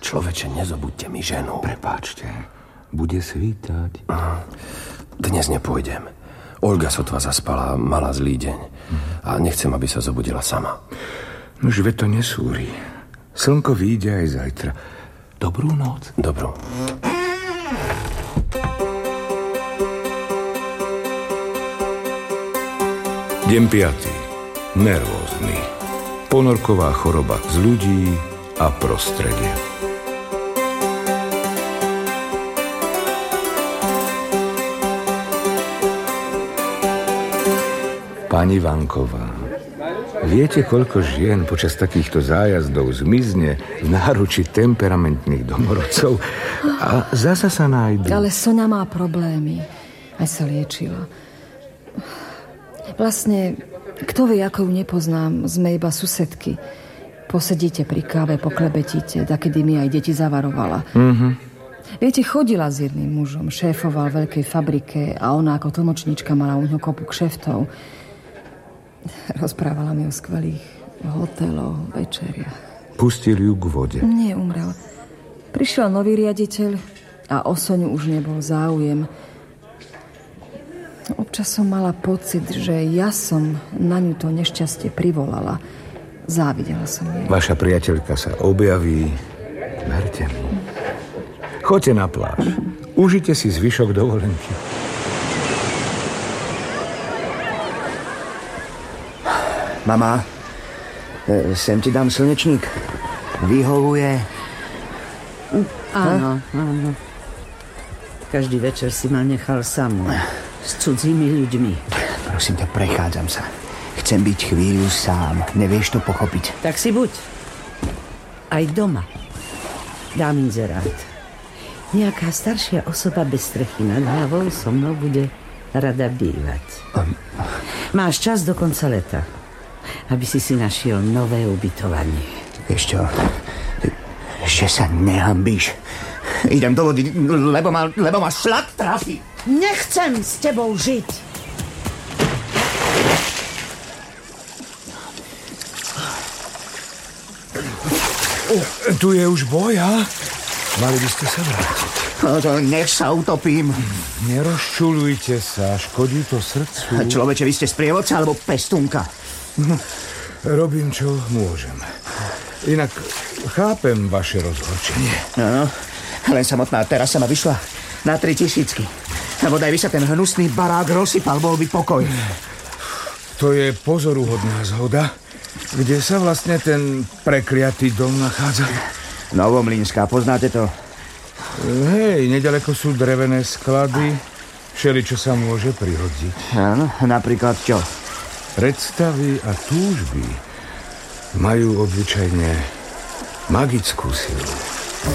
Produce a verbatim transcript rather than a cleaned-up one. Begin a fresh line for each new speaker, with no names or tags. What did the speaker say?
Človeče, nezobudte mi ženu.
Prepáčte, bude svítať.
Dnes nepôjdem. Olga sotva zaspala, mala zlý deň. A nechcem, aby sa zobudila sama.
Nož veď to nesúri. Slnko vyjde aj zajtra. Dobrú noc.
Dobrú.
Deň piatý. Nervózny. Ponorková choroba z ľudí a prostredia. Pani Vanková, viete, koľko žien počas takýchto zájazdov zmizne v náruči temperamentných domorodcov a zasa sa nájdu?
Ale Soňa má problémy. Aj sa liečila. Vlastne, kto vie, ako ju nepoznám, sme iba susedky. Posedíte pri káve, poklebetíte, takedy mi aj deti zavarovala.
Mhm.
Viete, chodila s jedným mužom, šéfoval v veľkej fabrike a ona ako tlmočníčka mala u ňo kopu kšeftov. Rozprávala mi o skvelých hoteloch, večeriach.
Pustil ju k vode.
Nie, umrel. Prišiel nový riaditeľ a o Soňu už nebol záujem. Občas som mala pocit, že ja som na ňu to nešťastie privolala. Závidela som jej.
Vaša priateľka sa objaví. Verte mi. Choďte na pláž. Užite si zvyšok dovolenky.
Mama, sem ti dám slnečník. Vyhovuje?
Áno, áno. Každý večer si ma nechal samú. S cudzími ľuďmi.
Prosím ťa, prechádzam sa. Chcem byť chvíľu sám. Nevieš to pochopiť?
Tak si buď. Aj doma. Dám inzerát. Nejaká staršia osoba bez strechy nad hlavou so mnou bude rada bývať.
Um.
Máš čas do konca leta, aby si si našiel nové ubytovanie.
Vieš čo? Že sa nehambíš. Idem do vody, lebo ma, lebo ma šlak trafi.
Nechcem s tebou žiť.
Tu je už boja. Mali by ste sa vrátiť.
No to nech sa utopím.
Nerozčuľujte sa, škodí to srdcu.
Človeče, vy ste sprievodca alebo pestúnka?
Robím, čo môžem. Inak chápem vaše rozhorčenie.
No, len samotná terasa ma vyšla na tri tisícky. A bodaj by sa ten hnusný barák rozsypal, bol by pokoj.
To je pozoruhodná zhoda. Kde sa vlastne ten prekliatý dom nachádza?
Novomlýnská, poznáte to?
Hej, nedaleko sú drevené sklady. Všeličo sa môže prihodiť.
Áno, napríklad čo?
Predstavy a túžby majú obyčajne magickú silu.